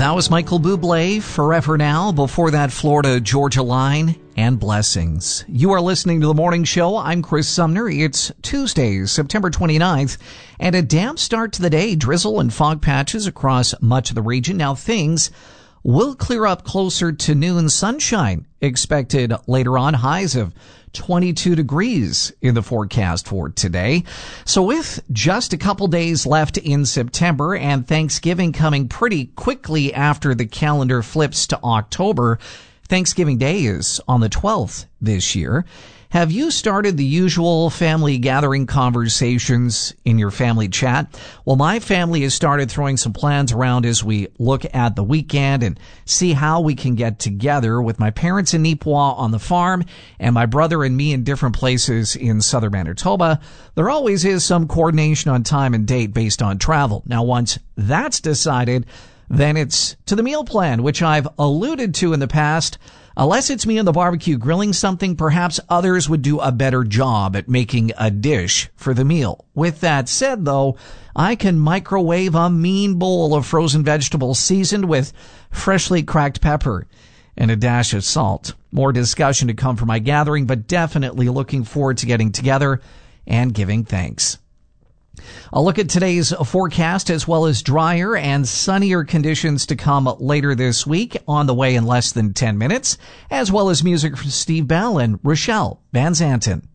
That was Michael Bublé, Forever Now. Before that, Florida Georgia Line and Blessings. You are listening to The Morning Show. I'm Chris Sumner. It's Tuesday, September 29th, and a damp start to the day. Drizzle and fog patches across much of the region. Now things will clear up closer to noon. Sunshine expected later on. Highs of 22 degrees in the forecast for today. So with just a couple days left in September and Thanksgiving coming pretty quickly after the calendar flips to October, Thanksgiving Day is on the 12th this year. Have you started the usual family gathering conversations in your family chat? Well, my family has started throwing some plans around as we look at the weekend and see how we can get together, with my parents in Neepawa on the farm and my brother and me in different places in southern Manitoba. There always is some coordination on time and date based on travel. Now, once that's decided, then it's to the meal plan, which I've alluded to in the past. Unless it's me on the barbecue grilling something, perhaps others would do a better job at making a dish for the meal. With that said, though, I can microwave a mean bowl of frozen vegetables seasoned with freshly cracked pepper and a dash of salt. More discussion to come from my gathering, but definitely looking forward to getting together and giving thanks. I'll look at today's forecast, as well as drier and sunnier conditions to come later this week, on the way in less than 10 minutes, as well as music from Steve Bell and Rochelle Van Zanten.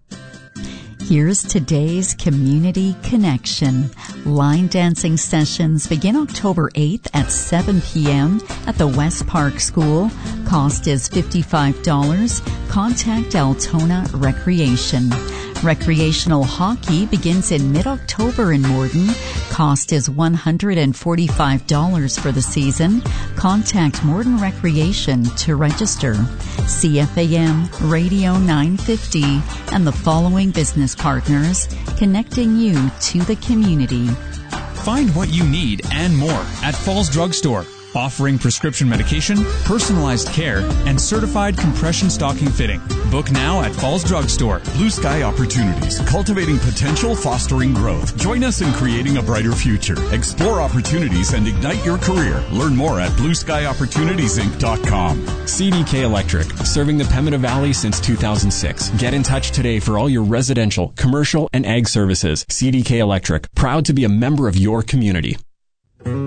Here's today's Community Connection. Line dancing sessions begin October 8th at 7 p.m. at the West Park School. Cost is $55. Contact Altona Recreation. Recreational hockey begins in mid-October in Morden. Cost is $145 for the season. Contact Morden Recreation to register. CFAM Radio 950 and the following business partners, connecting you to the community. Find what you need and more at Falls Drug Store. Offering prescription medication, personalized care, and certified compression stocking fitting. Book now at Falls Drug Store. Blue Sky Opportunities, cultivating potential, fostering growth. Join us in creating a brighter future. Explore opportunities and ignite your career. Learn more at BlueSkyOpportunitiesInc.com. CDK Electric, serving the Pemmican Valley since 2006. Get in touch today for all your residential, commercial, and ag services. CDK Electric, proud to be a member of your community.